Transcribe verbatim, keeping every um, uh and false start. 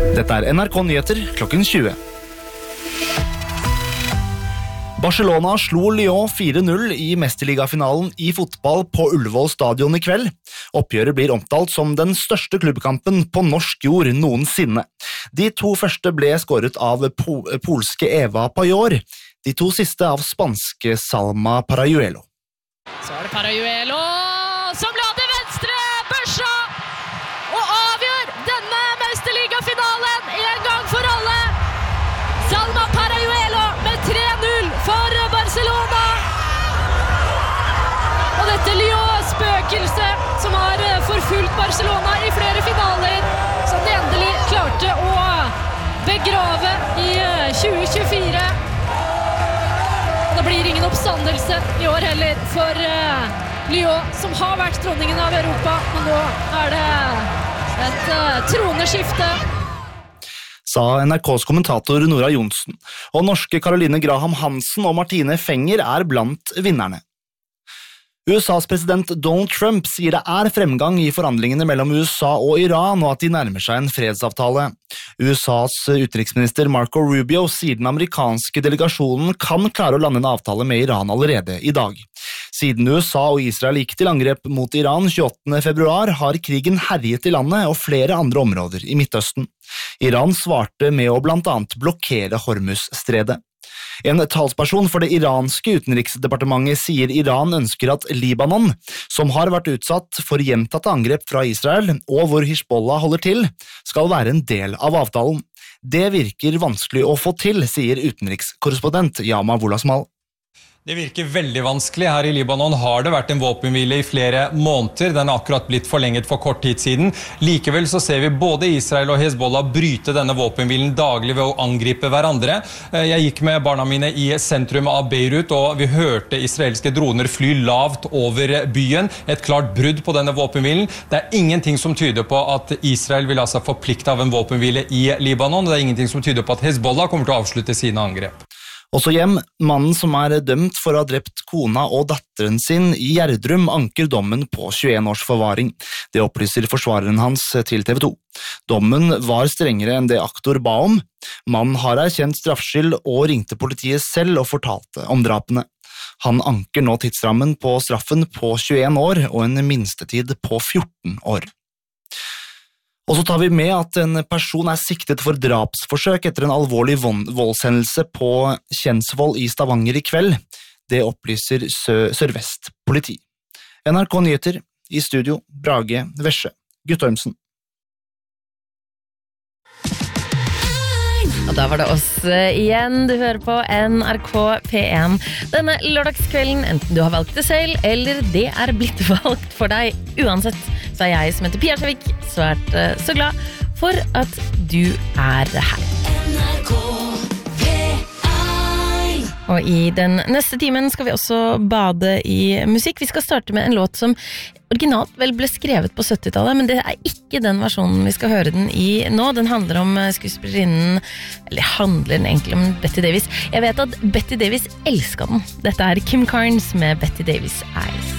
Dette er N R K Nyheter klokken tjue. Barcelona slo Lyon fire null i mesterligafinalen i fotball på Ullevål stadion i kveld. Oppgjøret blir omtalt som den største klubbkampen på norsk jord noensinne. De to første ble skåret av po polske Eva Pajor, de to siste av spanske Salma Parayuelo. Så er det Parayuelo som la til venstre, børsa, og avgjør denne mesterligafinalen en gang for alle. Salma Parayuelo med tre null for Barcelona. Og dette Lyon-spøkelset som har forfulgt Barcelona i flere finaler, som de endelig klarte å begrave i tjue tjuefire. Og det blir ingen oppstandelse i år heller for Lyon, som har vært dronningen av Europa, men nå er det et troneskifte. Sa N R K's kommentator Nora Jonsen, og norske Caroline Graham Hansen og Martine Fenger er blant vinnerne. U S A's president Donald Trump sier det er fremgang i forhandlingene mellom U S A og Iran, og at de nærmer seg en fredsavtale. U S A's utenriksminister Marco Rubio sier den amerikanske delegasjonen kan klare å lande en avtale med Iran allerede i dag. Siden U S A og Israel gikk til angrep mot Iran tjueåttende februar, har krigen herjet i landet og flere andre områder i Midtøsten. Iran svarte med å blant annet blokkere Hormuz-stredet. En talsperson for det iranske utenriksdepartementet sier Iran ønsker at Libanon, som har vært utsatt for gjentatte angrep fra Israel, og hvor Hezbollah holder til, skal være en del av avtalen. Det virker vanskelig å få til, sier utenrikskorrespondent Yama Wolasmal. Det virker veldig vanskelig. Her i Libanon har det vært en våpenhvile i flere måneder. Den har akkurat blitt forlenget for kort tid siden. Likevel så ser vi både Israel og Hezbollah bryte denne våpenhvilen daglig ved å angripe hverandre. Jeg gikk med barna mine i sentrum av Beirut, og vi hørte israelske droner fly lavt over byen. Et klart brudd på denne våpenhvilen. Det er ingenting som tyder på at Israel vil altså forplikte av en våpenhvile i Libanon. Det er ingenting som tyder på at Hezbollah kommer til å avslutte sine angrep. Også hjem, mannen som er dømt for å ha drept kona og datteren sin i Gjerdrum anker dommen på tjueen års forvaring. Det opplyser forsvareren hans til T V to. Dommen var strengere enn det aktor ba om. Mannen har erkjent straffskyld og ringte politiet selv og fortalte om drapene. Han anker nå tidsrammen på straffen på tjueen år og en minstetid på fjorten år. Og så tar vi med at en person er siktet for drapsforsøk etter en alvorlig voldshendelse på Kjensvoll i Stavanger i kveld. Det opplyser Sø- Sør-Vest politi. N R K Nyheter, i studio, Brage Vesje, Guttormsen. Og da var det oss igjen. Du hører på N R K P én. Denne lørdagskvelden, enten du har valgt det selv, eller det er blitt valgt for deg. Uansett, så er jeg som heter Pia Kjevik svært så glad for at du er her. N R K P én. Og i den neste timen skal vi også bade i musikk. Vi skal starte med en låt som originalt vel ble skrevet på syttitallet, men det er ikke den versjonen vi skal høre den i nå. Den handler om skuespillerinnen, eller handler den egentlig om Betty Davis. Jeg vet at Betty Davis elsket den. Dette er Kim Carnes med Betty Davis Eyes.